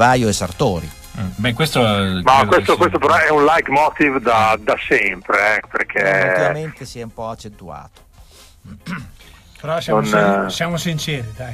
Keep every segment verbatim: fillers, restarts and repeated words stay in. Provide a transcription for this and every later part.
Baio e Sartori. Mm. Beh, questo, ma questo, questo però è un leitmotiv da, da sempre, eh, perché ultimamente si è un po' accentuato. Però siamo, Non, sin- eh. siamo sinceri, dai.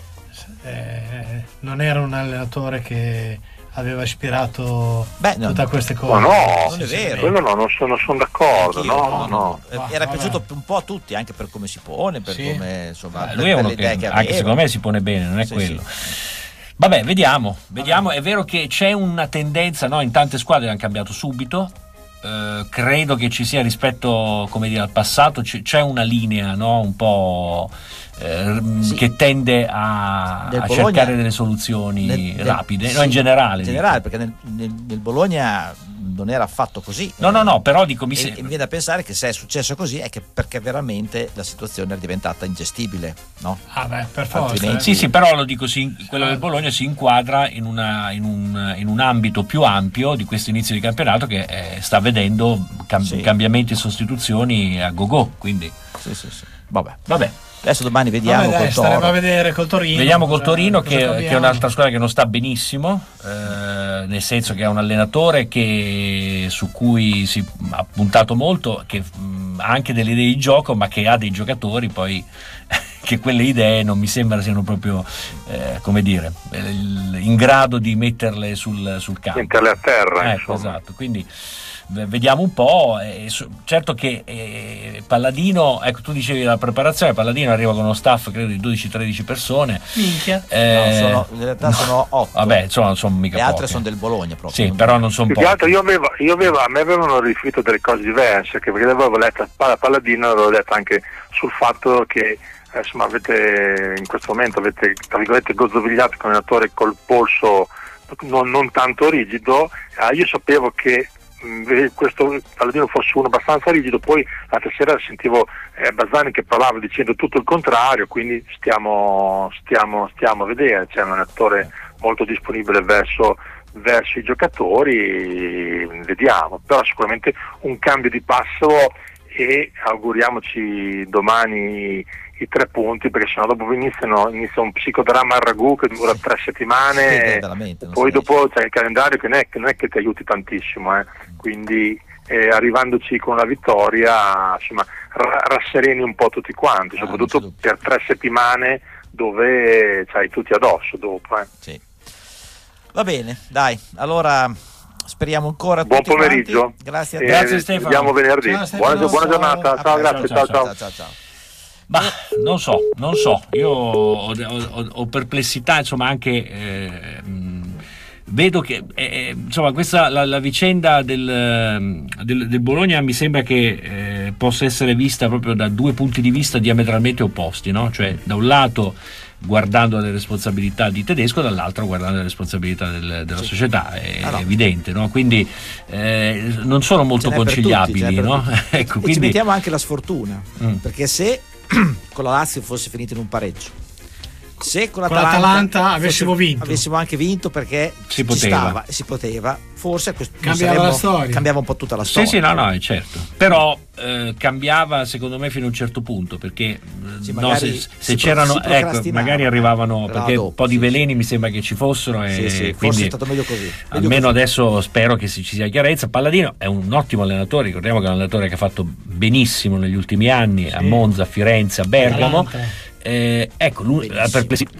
Eh, non era un allenatore che aveva ispirato Beh, no, tutte queste cose. Ma no, non è vero. quello no, non sono, sono d'accordo, Anch'io, no, no. Eh, Ah, Era vabbè. piaciuto un po' a tutti, anche per come si pone, per Sì. come insomma, Eh, per, lui è per uno le che, idee che anche aveva. secondo me si pone bene, non è Sì, quello. sì. Vabbè, vediamo, vediamo. È vero che c'è una tendenza, no? In tante squadre hanno cambiato subito. Eh, credo che ci sia rispetto, come dire, al passato, c- c'è una linea, no? Un po' eh, Sì. che tende a, Del a Bologna- cercare delle soluzioni Nel- nel- rapide, sì, no? In generale. in dico. generale, perché nel, nel- nel Bologna non era affatto così. No, no, no, però dico mi E, e sembra. mi viene da pensare che se è successo così è che perché veramente la situazione era diventata ingestibile, no? Ah beh, per forza. Altrimenti- Sì, sì, però lo dico, si, quello del Bologna si inquadra in, una, in, un, in un ambito più ampio di questo inizio di campionato che eh, sta vedendo cam- Sì. cambiamenti e sostituzioni a go-go, quindi Sì, sì, sì. Vabbè. vabbè. Adesso domani vediamo Vabbè, dai, col staremo a Toro. vedere col Torino. Vediamo col cosa- Torino cosa che, troviamo. che è un'altra squadra che non sta benissimo, eh, nel senso che è un allenatore che, su cui si ha puntato molto, che mh, ha anche delle idee di gioco, ma che ha dei giocatori poi che quelle idee non mi sembra siano proprio, eh, come dire, eh, in grado di metterle sul, sul campo. Metterle a terra, Ecco, insomma. esatto, quindi v- vediamo un po'. Eh, so- certo che eh, Palladino, ecco, tu dicevi la preparazione, Palladino arriva con uno staff credo di dodici tredici persone. Minchia. Eh, No, sono- in realtà sono otto. Vabbè, insomma, non sono mica Le altre poche. sono del Bologna proprio. Sì, però non sono Più che poche. altro io avevo, io avevo, a me avevano riferito delle cose diverse, che perché avevo letto a Palladino, avevo letto anche sul fatto che eh, insomma avete in questo momento avete tra virgolette gozzovigliato con un allenatore col polso non, non tanto rigido. Eh, io sapevo che mh, questo Palladino fosse uno abbastanza rigido, poi l'altra sera sentivo eh, Bazzani che parlava dicendo tutto il contrario, quindi stiamo, stiamo, stiamo a vedere. C'è un allenatore molto disponibile verso verso i giocatori, vediamo, però sicuramente un cambio di passo e auguriamoci domani i tre punti, perché sennò dopo iniziano, inizia un psicodramma al ragù che dura tre settimane. Sì, veramente, non poi si dopo c'è il calendario che non è, che non è che ti aiuti tantissimo, eh. Quindi eh, arrivandoci con la vittoria insomma ra- rassereni un po' tutti quanti, Ah, soprattutto non c'è dubbio. per tre settimane dove c'hai tutti addosso dopo, eh. Sì. Va bene, dai, allora speriamo ancora Buon tutti pomeriggio. quanti. Grazie a te. Eh, Grazie, ci Stefano. vediamo venerdì. Ciao, Stefano. buona, buona giornata, A ciao, presto. grazie, ciao, ciao, ciao. ciao, ciao, ciao. Ma non so, non so, io ho, ho- ho perplessità, insomma, anche eh, mh, vedo che eh, insomma questa la, la vicenda del, del, del Bologna mi sembra che eh, possa essere vista proprio da due punti di vista diametralmente opposti, no? Cioè da un lato guardando le responsabilità di Tedesco, dall'altro guardando le responsabilità del- della Sì. società, è Ah, no. evidente, no? Quindi eh, non sono molto Ce n'è per tutti, conciliabili, ce n'è per no? tutti. Ecco, E ci quindi mettiamo anche la sfortuna, Mm. perché se con la Lazio fosse finito in un pareggio, se con Con l'Atalanta, l'Atalanta avessimo fosse- vinto. avessimo anche vinto, perché Si ci poteva. stava e si poteva, forse a questo non Cambiava saremmo- la storia. cambiava un po' tutta la Sì, storia. sì, no, no, è certo. Però eh, cambiava secondo me fino a un certo punto, perché eh, Sì, no, magari se, se si pro- c'erano, si ecco, procrastinava, magari arrivavano però perché dopo, un po' di sì, veleni mi sembra che ci fossero e Sì, sì, forse quindi è stato meglio così. Meglio almeno così. adesso spero che si, ci sia chiarezza. Palladino è un ottimo allenatore, ricordiamo che è un allenatore che ha fatto benissimo negli ultimi anni a Monza, a Firenze, a Bergamo. Atalanta. Eh, ecco, lui- la, perplessi-